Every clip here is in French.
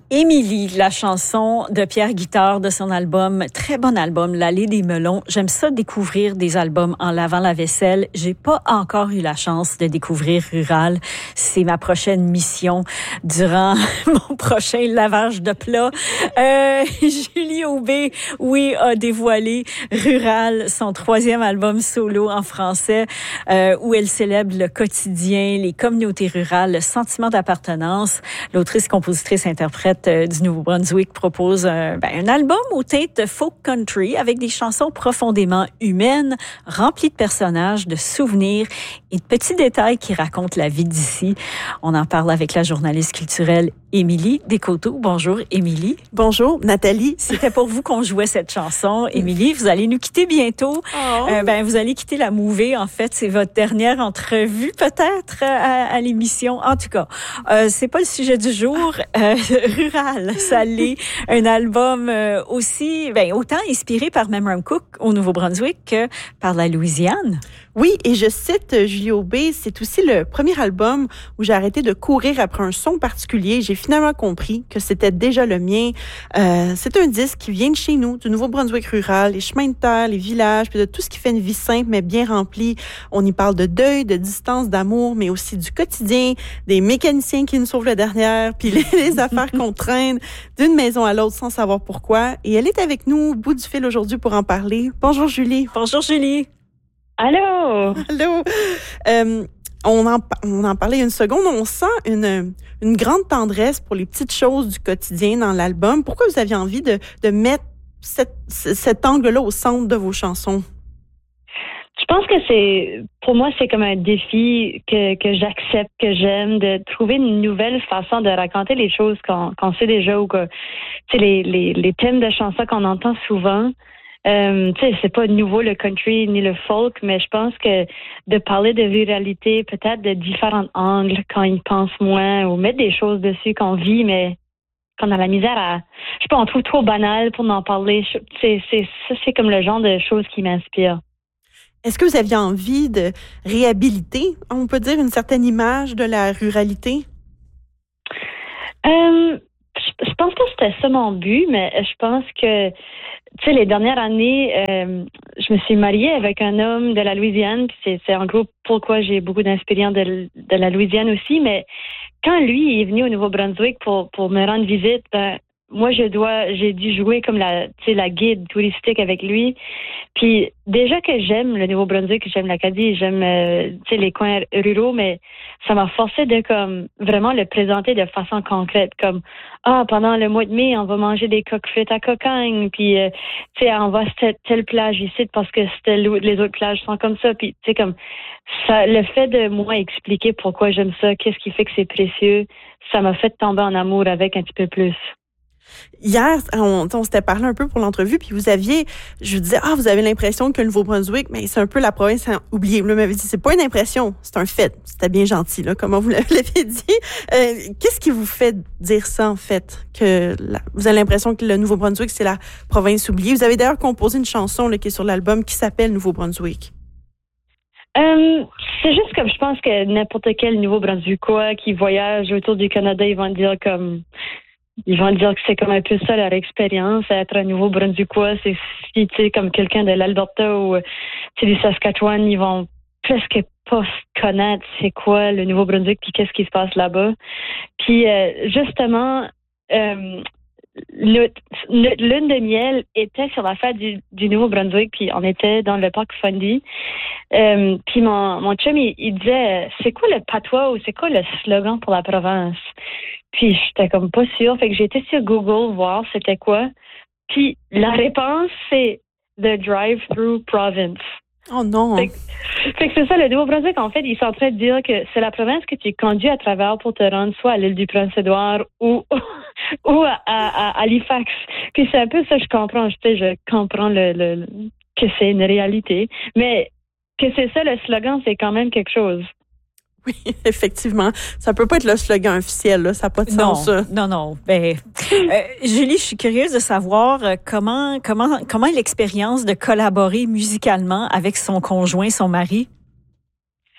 Émilie, la chanson de Pierre Guitard de son album, très bon album, L'Allée des Melons. J'aime ça découvrir des albums en lavant la vaisselle. J'ai pas encore eu la chance de découvrir Rural. C'est ma prochaine mission durant mon prochain lavage de plats. Julie Aubé, oui, a dévoilé Rural, son troisième album solo en français, où elle célèbre le quotidien, les communautés rurales, le sentiment d'appartenance. L'autrice, compositrice, interprète du Nouveau-Brunswick propose un album aux teintes de folk country avec des chansons profondément humaines, remplies de personnages, de souvenirs et de petits détails qui racontent la vie d'ici. On en parle avec la journaliste culturelle Émilie Descoteaux. Bonjour, Émilie. Bonjour, Nathalie. C'était pour vous qu'on jouait cette chanson. Émilie, vous allez nous quitter bientôt. Vous allez quitter la Mouvée. En fait, c'est votre dernière entrevue, peut-être, à l'émission. En tout cas, c'est pas le sujet du jour. Rural, ça l'est. Un album aussi, autant inspiré par Memram Cook au Nouveau-Brunswick que par la Louisiane. Oui, et je cite Julie Aubé, c'est aussi le premier album où j'ai arrêté de courir après un son particulier. J'ai finalement compris que c'était déjà le mien. C'est un disque qui vient de chez nous, du Nouveau-Brunswick rural, les chemins de terre, les villages, puis de tout ce qui fait une vie simple mais bien remplie. On y parle de deuil, de distance, d'amour, mais aussi du quotidien, des mécaniciens qui nous sauvent le dernier, puis les affaires qu'on traîne d'une maison à l'autre sans savoir pourquoi. Et elle est avec nous au bout du fil aujourd'hui pour en parler. Bonjour Julie. Bonjour Julie. Allô? Allô? On en parlait il y a une seconde. On sent une grande tendresse pour les petites choses du quotidien dans l'album. Pourquoi vous aviez envie de mettre cet angle-là au centre de vos chansons? Je pense que pour moi, c'est comme un défi que j'accepte, que j'aime, de trouver une nouvelle façon de raconter les choses qu'on sait déjà ou que, les thèmes de chansons qu'on entend souvent. C'est pas nouveau le country ni le folk, mais je pense que de parler de viralité, peut-être de différents angles quand ils pensent moins, ou mettre des choses dessus qu'on vit, mais qu'on a la misère à... Je sais pas, on trouve trop banal pour en parler. C'est comme le genre de choses qui m'inspirent. Est-ce que vous aviez envie de réhabiliter, on peut dire, une certaine image de la ruralité? Je pense pas que c'était ça mon but, mais je pense que les dernières années, je me suis mariée avec un homme de la Louisiane, puis c'est en gros pourquoi j'ai beaucoup d'inspiration de la Louisiane aussi, mais quand lui est venu au Nouveau-Brunswick pour me rendre visite, moi j'ai dû jouer comme la guide touristique avec lui. Puis déjà que j'aime le Nouveau-Brunswick, j'aime l'Acadie, j'aime les coins ruraux, mais ça m'a forcé de comme vraiment le présenter de façon concrète, comme pendant le mois de mai, on va manger des coques frites à cocagne, puis on va à telle plage ici parce que les autres plages sont comme ça, puis comme ça, le fait de moi expliquer pourquoi j'aime ça, qu'est-ce qui fait que c'est précieux, ça m'a fait tomber en amour avec un petit peu plus. Hier, on s'était parlé un peu pour l'entrevue, puis je vous disais, vous avez l'impression que le Nouveau-Brunswick, mais c'est un peu la province oubliée. Vous m'avez dit, c'est pas une impression, c'est un fait. C'était bien gentil, là, comment vous l'avez dit. Qu'est-ce qui vous fait dire ça, en fait, vous avez l'impression que le Nouveau-Brunswick, c'est la province oubliée? Vous avez d'ailleurs composé une chanson là, qui est sur l'album qui s'appelle Nouveau-Brunswick. C'est juste comme je pense que n'importe quel Nouveau-Brunswickois qui voyage autour du Canada, ils vont dire que c'est comme un peu ça leur expérience, être un Nouveau-Brunswickois. C'est si tu sais comme quelqu'un de l'Alberta ou du Saskatchewan, ils vont presque pas connaître c'est quoi le Nouveau-Brunswick puis qu'est-ce qui se passe là-bas. Puis justement, notre lune de miel était sur la fête du Nouveau-Brunswick, puis on était dans le parc Fundy. Puis mon chum, il disait, c'est quoi le patois ou c'est quoi le slogan pour la province? Puis j'étais comme pas sûre, fait que j'ai été sur Google voir c'était quoi. Puis la réponse, c'est The Drive-Through Province. Oh non! Fait que c'est ça, le Nouveau-Brunswick, en fait, ils sont en train de dire que c'est la province que tu conduis à travers pour te rendre soit à l'île du Prince-Édouard ou à Halifax. Puis c'est un peu ça, je comprends que c'est une réalité, mais que c'est ça le slogan, c'est quand même quelque chose. Oui, effectivement. Ça peut pas être le slogan officiel, là. Ça n'a pas de sens, ça. Non. Julie, je suis curieuse de savoir comment est l'expérience de collaborer musicalement avec son conjoint, son mari?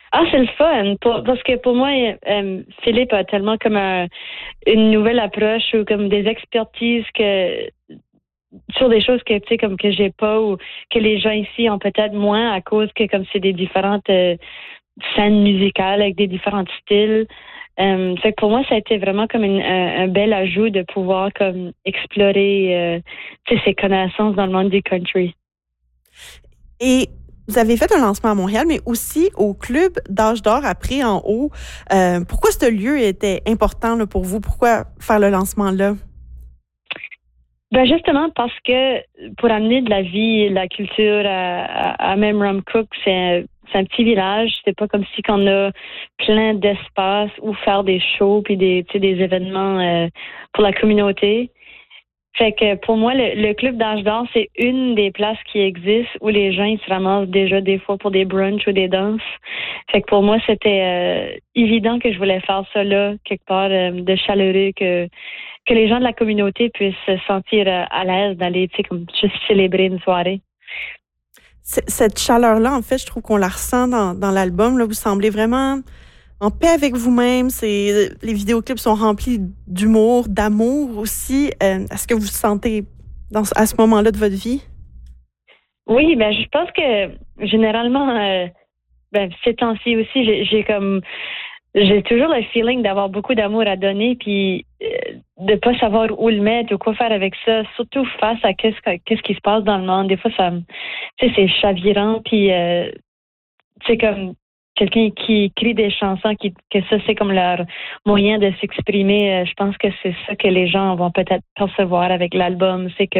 Ah, c'est le fun. Parce que pour moi, Philippe a tellement comme une nouvelle approche ou comme des expertises sur des choses que tu sais comme que j'ai pas ou que les gens ici ont peut-être moins à cause que comme c'est des différentes scènes musicales avec des différents styles. Fait que pour moi, ça a été vraiment comme un bel ajout de pouvoir comme explorer tu sais, ses connaissances dans le monde du country. Et vous avez fait un lancement à Montréal, mais aussi au club d'Âge d'or à Pré-en-Haut. Pourquoi ce lieu était important là, pour vous? Pourquoi faire le lancement là? Ben justement parce que pour amener de la vie, de la culture à Memramcook, c'est un petit village. C'est pas comme si qu'on a plein d'espace où faire des shows puis des tu sais des événements pour la communauté. Fait que pour moi, le club d'âge d'or, c'est une des places qui existent où les gens ils se ramassent déjà des fois pour des brunchs ou des danses. Fait que pour moi, c'était évident que je voulais faire ça là, quelque part de chaleureux, que les gens de la communauté puissent se sentir à l'aise d'aller, tu sais, comme juste célébrer une soirée. Cette chaleur-là, en fait, je trouve qu'on la ressent dans l'album. Là, vous semblez vraiment en paix avec vous-même. Les vidéoclips sont remplis d'humour, d'amour aussi. Est-ce que vous sentez à ce moment-là de votre vie? Oui, ben je pense que généralement, ces temps-ci aussi, j'ai toujours le feeling d'avoir beaucoup d'amour à donner, puis de pas savoir où le mettre ou quoi faire avec ça, surtout face à qu'est-ce qui se passe dans le monde. Des fois, tu sais, c'est chavirant, puis c'est comme quelqu'un qui écrit des chansons, que ça c'est comme leur moyen de s'exprimer. Je pense que c'est ça que les gens vont peut-être percevoir avec l'album, c'est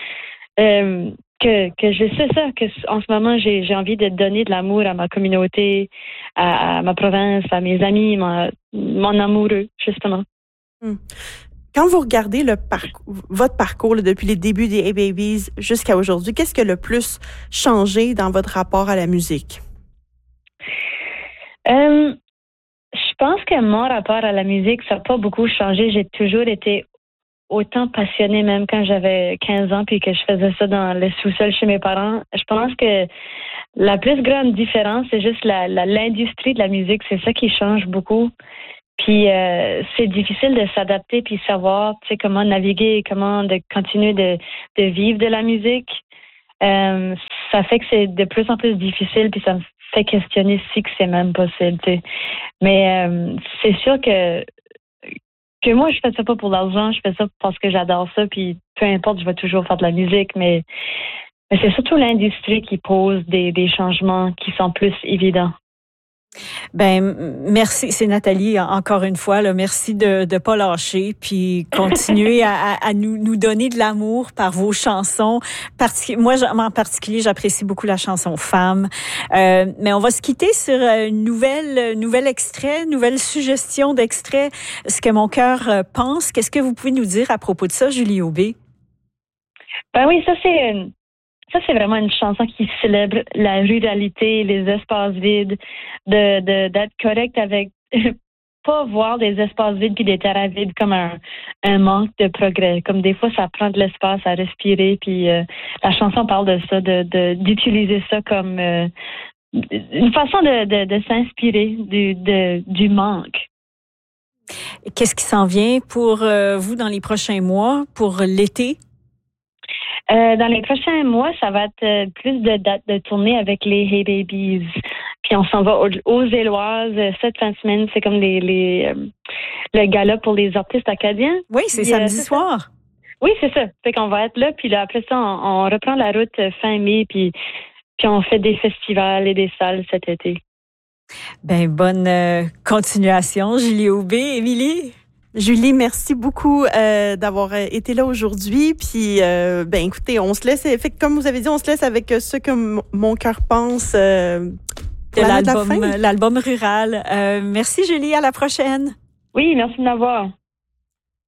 que je sais ça, que en ce moment j'ai envie de donner de l'amour à ma communauté, à ma province, à mes amis, mon amoureux, justement. Hmm. Quand vous regardez votre parcours là, depuis les débuts des Hey Babies jusqu'à aujourd'hui, qu'est-ce qui a le plus changé dans votre rapport à la musique? Je pense que mon rapport à la musique, ça n'a pas beaucoup changé. J'ai toujours été autant passionnée, même quand j'avais 15 ans puis que je faisais ça dans le sous-sol chez mes parents. Je pense que la plus grande différence, c'est juste l'industrie de la musique. C'est ça qui change beaucoup. Puis c'est difficile de s'adapter puis savoir, tu sais, comment naviguer, comment de continuer de vivre de la musique. Ça fait que c'est de plus en plus difficile puis ça me fait questionner si que c'est même possible, tu sais. Mais c'est sûr que moi, je fais ça pas pour l'argent, je fais ça parce que j'adore ça, puis peu importe, je vais toujours faire de la musique, mais c'est surtout l'industrie qui pose des changements qui sont plus évidents. Ben merci, c'est Nathalie encore une fois là, merci de pas lâcher puis continuer à nous donner de l'amour par vos chansons. Moi en particulier, j'apprécie beaucoup la chanson Femme. Mais on va se quitter sur une nouvelle extrait, nouvelle suggestion d'extrait, ce que mon cœur pense. Qu'est-ce que vous pouvez nous dire à propos de ça, Julie Aubé? Ben oui, ça c'est vraiment une chanson qui célèbre la ruralité, les espaces vides, d'être correct avec pas voir des espaces vides puis des terrains vides comme un manque de progrès. Comme des fois, ça prend de l'espace à respirer. Puis la chanson parle de ça, d'utiliser ça comme une façon de s'inspirer du manque. Qu'est-ce qui s'en vient pour vous dans les prochains mois, pour l'été? Dans les prochains mois, ça va être plus de dates de tournée avec les Hey Babies. Puis on s'en va aux Éloises cette fin de semaine. C'est comme le gala pour les artistes acadiens. Oui, c'est samedi soir. Oui, c'est ça. Fait qu'on va être là. Puis là, après ça, on reprend la route fin mai. Puis on fait des festivals et des salles cet été. Ben bonne continuation, Julie Aubé. Émilie? Julie, merci beaucoup d'avoir été là aujourd'hui. Puis, écoutez, on se laisse, comme vous avez dit, on se laisse avec ce que mon cœur pense de l'album rural. Merci, Julie. À la prochaine. Oui, merci de m'avoir.